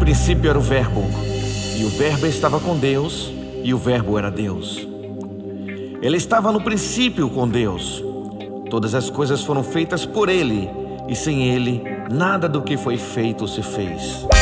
princípio era o Verbo, e o Verbo estava com Deus, e o Verbo era Deus. Ele estava no princípio com Deus. Todas as coisas foram feitas por Ele, e sem Ele, nada do que foi feito se fez.